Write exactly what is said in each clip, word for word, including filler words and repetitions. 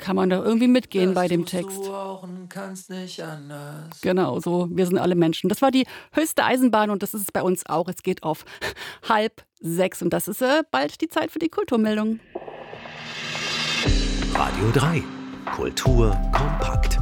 kann man doch irgendwie mitgehen bei dem Text. Genau, so, wir sind alle Menschen. Das war die höchste Eisenbahn und das ist es bei uns auch. Es geht auf halb sechs und das ist äh, bald die Zeit für die Kulturmeldung. Radio drei. Kultur kompakt.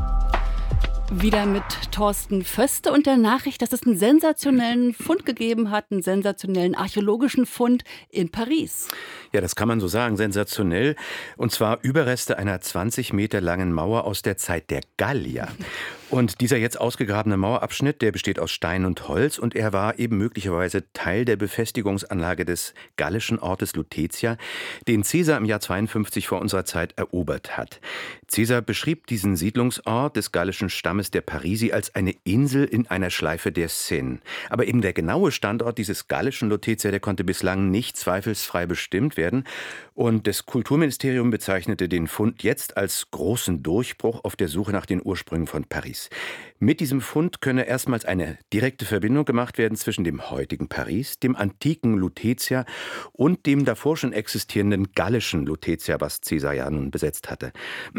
Wieder mit Thorsten Föste und der Nachricht, dass es einen sensationellen Fund gegeben hat, einen sensationellen archäologischen Fund in Paris. Ja, das kann man so sagen, sensationell. Und zwar Überreste einer zwanzig Meter langen Mauer aus der Zeit der Gallier. Und dieser jetzt ausgegrabene Mauerabschnitt, der besteht aus Stein und Holz und er war eben möglicherweise Teil der Befestigungsanlage des gallischen Ortes Lutetia, den Caesar im Jahr zweiundfünfzig vor unserer Zeit erobert hat. Caesar beschrieb diesen Siedlungsort des gallischen Stammes der Parisi als eine Insel in einer Schleife der Seine. Aber eben der genaue Standort dieses gallischen Lutetia, der konnte bislang nicht zweifelsfrei bestimmt werden. Und das Kulturministerium bezeichnete den Fund jetzt als großen Durchbruch auf der Suche nach den Ursprüngen von Paris. Mit diesem Fund könne erstmals eine direkte Verbindung gemacht werden zwischen dem heutigen Paris, dem antiken Lutetia und dem davor schon existierenden gallischen Lutetia, was Caesar ja nun besetzt hatte.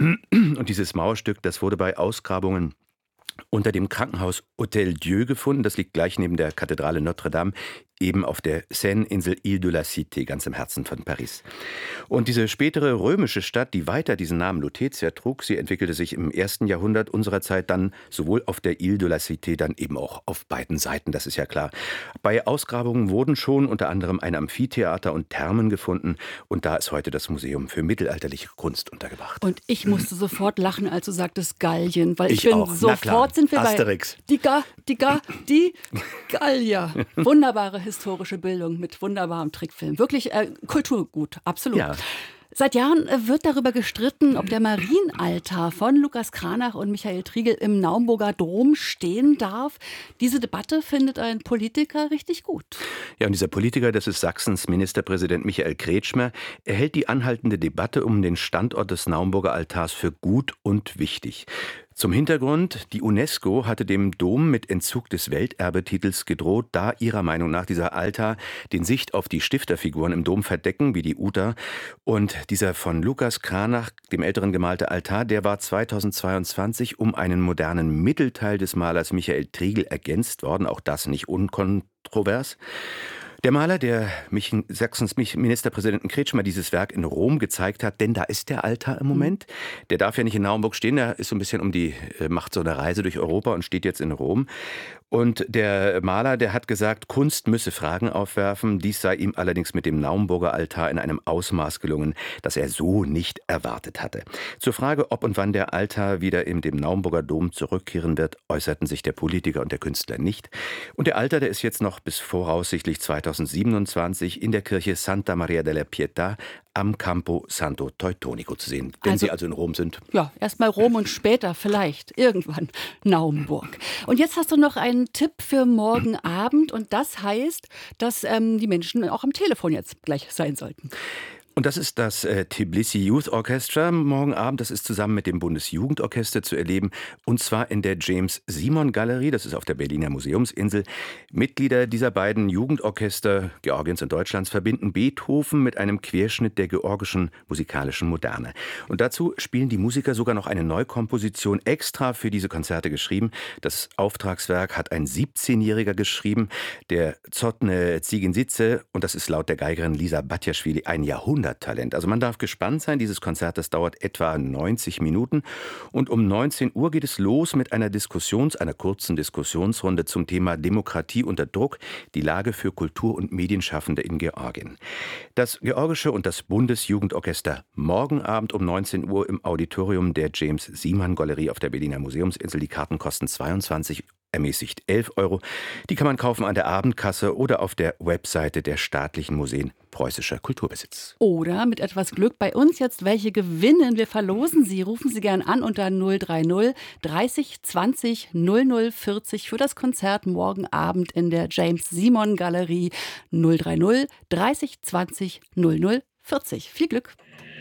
Und dieses Mauerstück, das wurde bei Ausgrabungen unter dem Krankenhaus Hôtel Dieu gefunden. Das liegt gleich neben der Kathedrale Notre-Dame, eben auf der Seine-Insel Ile de la Cité, ganz im Herzen von Paris. Und diese spätere römische Stadt, die weiter diesen Namen Lutetia trug, sie entwickelte sich im ersten Jahrhundert unserer Zeit dann sowohl auf der Ile de la Cité, dann eben auch auf beiden Seiten, das ist ja klar. Bei Ausgrabungen wurden schon unter anderem ein Amphitheater und Thermen gefunden und da ist heute das Museum für mittelalterliche Kunst untergebracht. Und ich musste sofort lachen, als du sagtest Gallien, weil ich, ich bin auch. sofort sind wir Asterix. bei die, Ga, die, Ga, die Gallier. Wunderbare historische Bildung mit wunderbarem Trickfilm. Wirklich äh, Kulturgut, absolut. Ja. Seit Jahren äh, wird darüber gestritten, ob der Marienaltar von Lukas Cranach und Michael Triegel im Naumburger Dom stehen darf. Diese Debatte findet ein Politiker richtig gut. Ja, und dieser Politiker, das ist Sachsens Ministerpräsident Michael Kretschmer. Er hält die anhaltende Debatte um den Standort des Naumburger Altars für gut und wichtig. Zum Hintergrund, die UNESCO hatte dem Dom mit Entzug des Welterbetitels gedroht, da ihrer Meinung nach dieser Altar den Sicht auf die Stifterfiguren im Dom verdecken, wie die Uta. Und dieser von Lukas Cranach, dem Älteren gemalte Altar, der war zweitausendzweiundzwanzig um einen modernen Mittelteil des Malers Michael Triegel ergänzt worden, auch das nicht unkontrovers. Der Maler, der mich, Sachsens Ministerpräsidenten Kretschmer dieses Werk in Rom gezeigt hat, denn da ist der Altar im Moment. Der darf ja nicht in Naumburg stehen, der ist so ein bisschen um die, macht so eine Reise durch Europa und steht jetzt in Rom. Und der Maler, der hat gesagt, Kunst müsse Fragen aufwerfen. Dies sei ihm allerdings mit dem Naumburger Altar in einem Ausmaß gelungen, das er so nicht erwartet hatte. Zur Frage, ob und wann der Altar wieder in dem Naumburger Dom zurückkehren wird, äußerten sich der Politiker und der Künstler nicht. Und der Altar, der ist jetzt noch bis voraussichtlich zweitausendsiebenundzwanzig in der Kirche Santa Maria della Pietà am Campo Santo Teutonico zu sehen, wenn Also- Sie also in Rom sind. Ja, erstmal Rom und später vielleicht irgendwann Naumburg. Und jetzt hast du noch einen Tipp für morgen Abend und das heißt, dass ähm, die Menschen auch am Telefon jetzt gleich sein sollten. Und das ist das äh, Tbilisi Youth Orchestra morgen Abend. Das ist zusammen mit dem Bundesjugendorchester zu erleben. Und zwar in der James-Simon-Galerie. Das ist auf der Berliner Museumsinsel. Mitglieder dieser beiden Jugendorchester Georgiens und Deutschlands verbinden Beethoven mit einem Querschnitt der georgischen musikalischen Moderne. Und dazu spielen die Musiker sogar noch eine Neukomposition extra für diese Konzerte geschrieben. Das Auftragswerk hat ein siebzehnjähriger geschrieben, der Zotne Zigin-Sitze. Und das ist laut der Geigerin Lisa Batjaschwili ein Jahrhundert. Talent. Also man darf gespannt sein, dieses Konzert, das dauert etwa neunzig Minuten und um neunzehn Uhr geht es los mit einer Diskussions, einer kurzen Diskussionsrunde zum Thema Demokratie unter Druck, die Lage für Kultur- und Medienschaffende in Georgien. Das Georgische und das Bundesjugendorchester morgen Abend um neunzehn Uhr im Auditorium der James-Simon-Galerie auf der Berliner Museumsinsel. Die Karten kosten zweiundzwanzig, ermäßigt elf Euro. Die kann man kaufen an der Abendkasse oder auf der Webseite der staatlichen Museen Preußischer Kulturbesitz. Oder mit etwas Glück bei uns jetzt welche gewinnen. Wir verlosen sie. Rufen Sie gern an unter null drei null dreißig zwanzig null null vierzig für das Konzert morgen Abend in der James-Simon-Galerie. null drei null dreißig zwanzig null null vierzig. Viel Glück.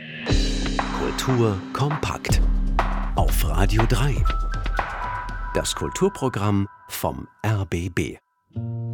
Kultur kompakt. Auf Radio drei. Das Kulturprogramm vom R B B.